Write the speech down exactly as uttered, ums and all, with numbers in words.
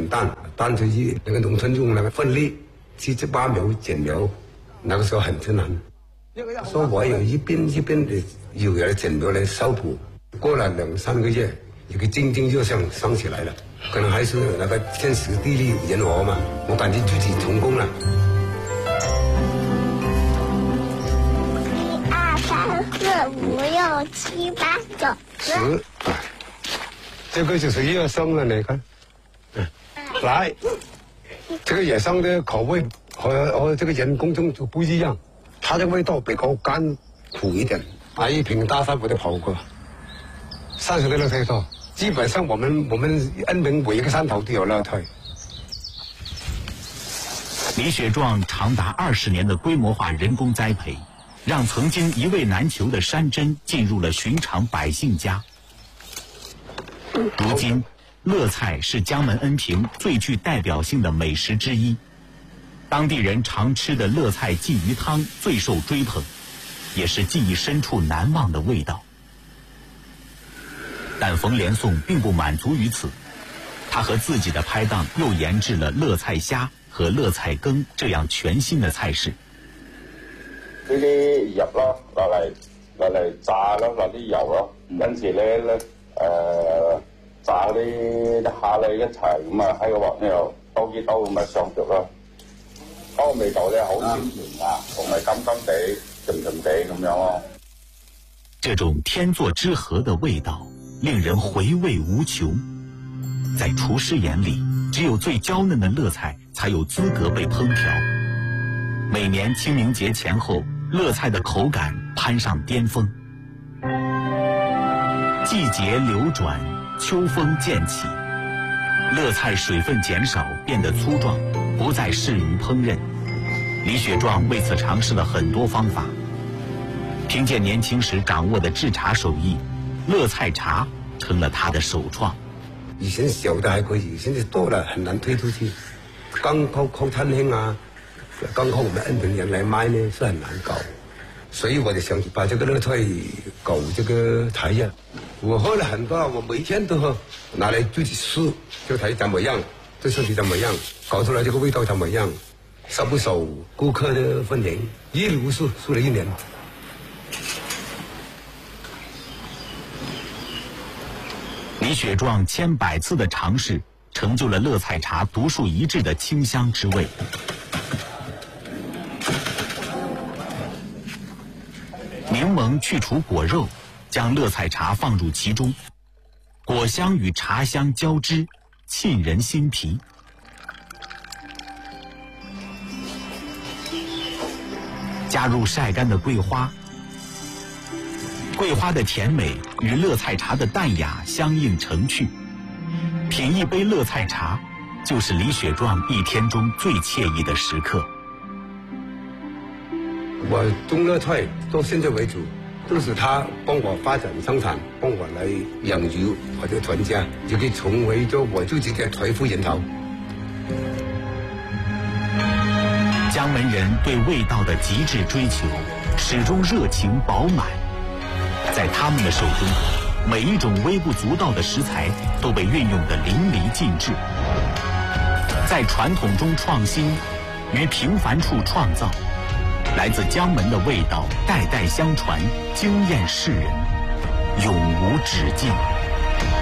担，担出去那个农村用那个粪粒去去挖苗剪苗，那个时候很困难。所以我有一边一边的有人剪苗来烧补，过了两三个月，一个蒸蒸日上上起来了，可能还是那个天时地利人和嘛，我感觉自己成功了。 一二三四五六七八九十。 这个就是野生的，你看，嗯，来，这个野生的口味和和这个人工种就不一样，它的味道比较干苦一点。拿一瓶大山我都跑过，山上的乐菜多，基本上我们我们恩明每一个山头都有乐菜。 李雪壮长达二十年的规模化人工栽培，让曾经一味难求的山珍进入了寻常百姓家。如今，乐菜是江门恩平最具代表性的美食之一，当地人常吃的乐菜鲫鱼汤最受追捧，也是记忆深处难忘的味道。但冯连颂并不满足于此，他和自己的拍档又研制了乐菜虾和乐菜羹这样全新的菜式。 呢啲入咯，落嚟落嚟炸咯，落啲油咯，跟住咧咧誒炸嗰啲蝦咧一齊咁啊喺個鑊呢度刀幾刀咁啊上着咯，嗰個味道咧好鮮甜啊，同埋甘甘地、甜甜地咁樣咯。 這種天作之合的味道，令人回味無窮。在廚師眼裡，只有最嬌嫩的樂菜才有資格被烹調。每年清明節前後，樂菜的口感攀上巔峰。季節流轉，秋風漸起，樂菜水分減少，變得粗壯，不再適於烹飪。李雪壯為此嘗試了很多方法。憑借年輕時掌握的製茶手藝，樂菜茶成了他的首創。 以前小的還可以，現在多了很難推出去。剛靠靠餐廳啊，剛靠我們恩平人來賣呢，是很難搞。所以我就想把這個樂菜搞這個茶葉。我喝了很多，我每天都喝，拿來自己試，就睇怎麼樣，對身體怎麼樣，搞出來這個味道怎麼樣，受不受顧客的歡迎，一路試試了一年。 李雪壯千百次的嘗試，成就了樂菜茶獨樹一幟的清香之味。檸檬去除果肉，將樂菜茶放入其中，果香與茶香交織，沁人心脾。加入曬乾的桂花，桂花的甜美與樂菜茶的淡雅相映成趣。品一杯樂菜茶，就是李雪壯一天中最愜意的時刻。 我種樂菜到現在為止，都是他幫我發展生產，幫我來養育我的全家，就可以成為咗我自己的財富源頭。 江門人對味道的極致追求，始終熱情飽滿。在他們的手中，每一種微不足道的食材都被運用得淋漓盡致。在傳統中創新，於平凡處創造，來自江門的味道代代相傳，驚豔世人，永無止境。